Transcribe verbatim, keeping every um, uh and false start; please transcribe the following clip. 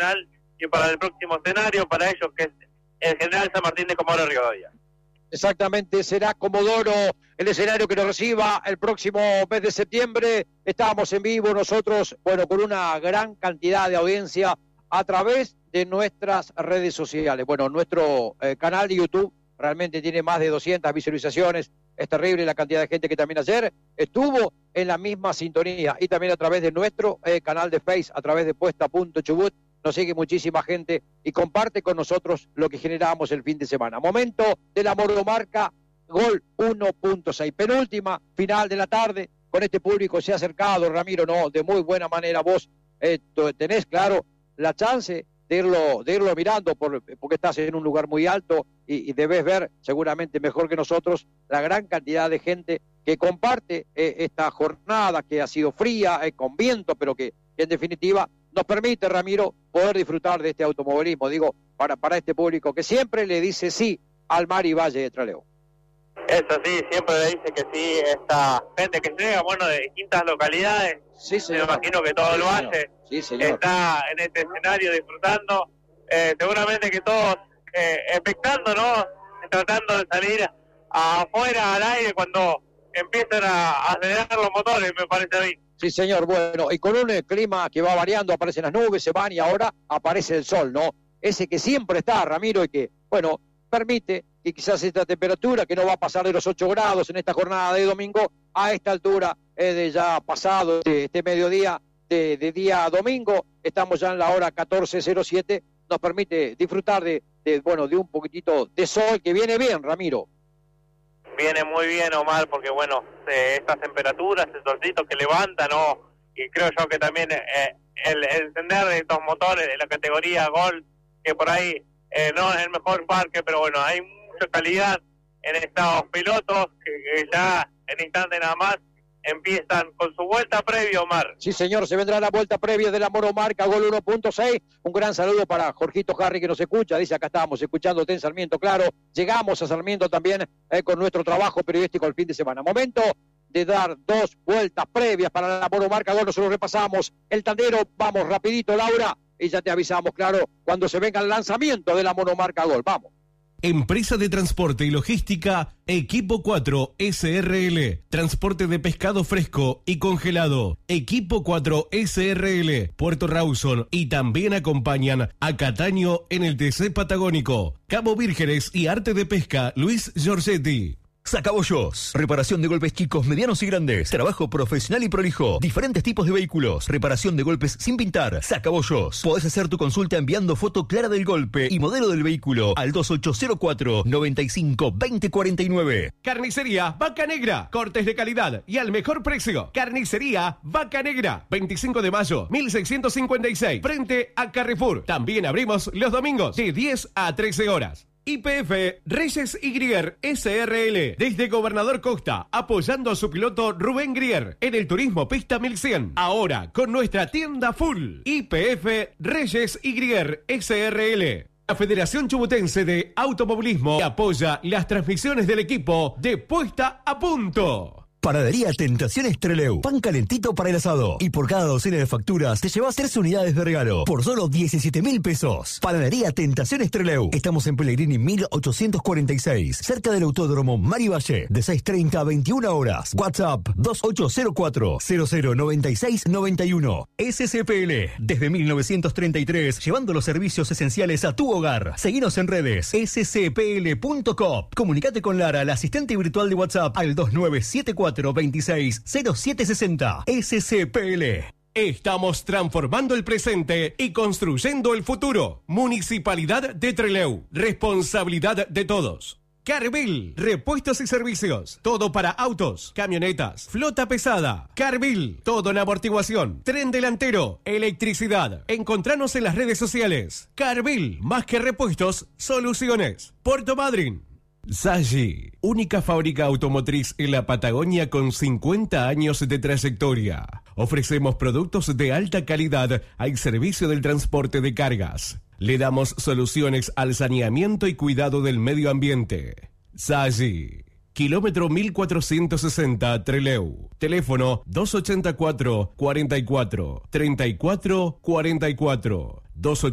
Nacional y para el próximo escenario, para ellos que es el General San Martín de Comodoro Rivadavia. Exactamente, será Comodoro el escenario que nos reciba el próximo mes de septiembre. Estamos en vivo nosotros, bueno, con una gran cantidad de audiencia a través de nuestras redes sociales. Bueno, nuestro eh, canal de YouTube realmente tiene más de doscientas visualizaciones. Es terrible la cantidad de gente que también ayer estuvo en la misma sintonía. Y también a través de nuestro eh, canal de Face, a través de Puesta Punto Chubut, nos sigue muchísima gente y comparte con nosotros lo que generamos el fin de semana. Momento de la monomarca, gol uno punto seis. Penúltima final de la tarde, con este público se ha acercado, Ramiro, no, de muy buena manera. Vos eh, tenés, claro, la chance de irlo, de irlo mirando por, porque estás en un lugar muy alto y, y debes ver seguramente mejor que nosotros la gran cantidad de gente que comparte eh, esta jornada que ha sido fría, eh, con viento, pero que, que en definitiva nos permite, Ramiro, poder disfrutar de este automovilismo, digo, para, para este público que siempre le dice sí al mar y valle de Trelew. Eso sí, siempre le dice que sí, esta gente que llega, bueno, de distintas localidades, sí, señor. Me imagino que todo sí, el valle sí, señor. está en este escenario disfrutando, eh, seguramente que todos eh, expectando, ¿no? Tratando de salir afuera al aire cuando empiezan a, a acelerar los motores, me parece a mí. Sí, señor, bueno, y con un eh, clima que va variando, aparecen las nubes, se van y ahora aparece el sol, ¿no? Ese que siempre está, Ramiro, y que, bueno, permite que quizás esta temperatura, que no va a pasar de los ocho grados en esta jornada de domingo, a esta altura eh, de ya pasado este, este mediodía de, de día domingo, estamos ya en la hora catorce cero siete, nos permite disfrutar de, de, bueno, de un poquitito de sol que viene bien, Ramiro. Viene muy bien, Omar, porque bueno, eh, estas temperaturas, el solcito que levanta, ¿no? Y creo yo que también eh, el, el encender de estos motores de la categoría Gol, que por ahí eh, no es el mejor parque, pero bueno, hay mucha calidad en estos pilotos que, que ya en instante nada más empiezan con su vuelta previa, Omar. Sí, señor, se vendrá la vuelta previa de la monomarca Gol uno punto seis. Un gran saludo para Jorgito Harry que nos escucha. Dice, acá estamos escuchándote en Sarmiento, claro. Llegamos a Sarmiento también eh, con nuestro trabajo periodístico el fin de semana. Momento de dar dos vueltas previas para la monomarca Gol. Nosotros repasamos el tandero. Vamos rapidito, Laura, y ya te avisamos, claro, cuando se venga el lanzamiento de la monomarca Gol. Vamos. Empresa de Transporte y Logística, Equipo cuatro S R L. Transporte de pescado fresco y congelado. Equipo cuatro S R L. Puerto Rawson. Y también acompañan a Cataño en el T C Patagónico. Cabo Vírgenes y Arte de Pesca, Luis Giorgetti. Sacabollos. Reparación de golpes chicos, medianos y grandes. Trabajo profesional y prolijo. Diferentes tipos de vehículos. Reparación de golpes sin pintar. Sacabollos. Podés hacer tu consulta enviando foto clara del golpe y modelo del vehículo al dos ocho cero cuatro, noventa y cinco, veinte cuarenta y nueve. Carnicería Vaca Negra. Cortes de calidad y al mejor precio. Carnicería Vaca Negra. veinticinco de mayo, mil seiscientos cincuenta y seis. Frente a Carrefour. También abrimos los domingos de diez a trece horas. Y P F Reyes y Grier S R L, desde Gobernador Costa, apoyando a su piloto Rubén Grier en el Turismo Pista mil cien. Ahora con nuestra tienda full. Y P F Reyes y Grier S R L. La Federación Chubutense de Automovilismo apoya las transmisiones del equipo de Puesta a Punto. Panadería Tentaciones Trelew. Pan calentito para el asado. Y por cada docena de facturas te llevas tres unidades de regalo. Por solo diecisiete mil pesos. Panadería Tentaciones Trelew. Estamos en Pellegrini mil ochocientos cuarenta y seis. Cerca del Autódromo Mari Valle. De seis treinta a veintiuna horas. WhatsApp dos ocho cero cuatro, cero cero nueve seis nueve uno. S C P L. Desde mil novecientos treinta y tres. Llevando los servicios esenciales a tu hogar. Seguinos en redes. s c p l punto com. Comunicate con Lara, la asistente virtual de WhatsApp, al dos nueve siete cuatro, veintiséis, cero siete sesenta. S C P L. Estamos transformando el presente y construyendo el futuro. Municipalidad de Trelew. Responsabilidad de todos. Carvil, repuestos y servicios. Todo para autos, camionetas, flota pesada. Carvil, todo en amortiguación. Tren delantero, electricidad. Encontranos en las redes sociales. Carvil, más que repuestos, soluciones. Puerto Madryn. Zaggi, única fábrica automotriz en la Patagonia con cincuenta años de trayectoria. Ofrecemos productos de alta calidad al servicio del transporte de cargas. Le damos soluciones al saneamiento y cuidado del medio ambiente. Zaggi, kilómetro mil cuatrocientos sesenta, Trelew. Teléfono dos ochenta y cuatro, cuarenta y cuatro, treinta y cuatro, cuarenta y cuatro.